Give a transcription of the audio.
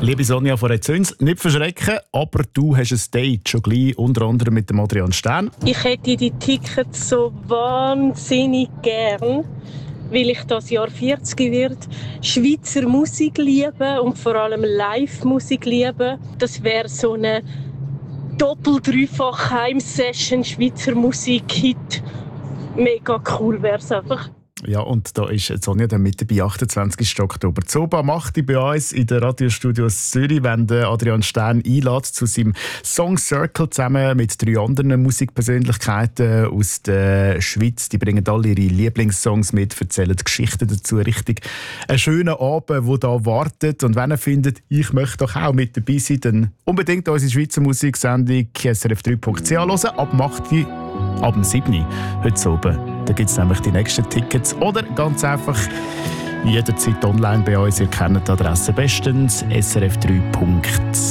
Liebe Sonja von Rezüns, nicht verschrecken, aber du hast ein Date schon gleich, unter anderem mit dem Adrian Stern. Ich hätte die Tickets so wahnsinnig gern, weil ich das Jahr 40 werde, Schweizer Musik lieben und vor allem Live-Musik lieben. Das wäre so eine doppel-dreifach Heim-Session Schweizer Musik-Hit. Mega cool wäre es einfach. Ja, und da ist Sonja dann mit dabei, 28. Oktober. Zoba macht die bei uns in den Radiostudios Zürich, wenn der Adrian Stern einlädt zu seinem Song Circle zusammen mit 3 anderen Musikpersönlichkeiten aus der Schweiz. Die bringen alle ihre Lieblingssongs mit, erzählen Geschichten dazu. Richtig ein schöner Abend, der da wartet. Und wenn ihr findet, ich möchte doch auch mit dabei sein, dann unbedingt unsere Schweizer Musiksendung srf3.ch hören. Ab dem 7. heute oben. Da gibt es nämlich die nächsten Tickets. Oder ganz einfach jederzeit online bei uns. Ihr kennt die Adresse bestens, srf3.ch.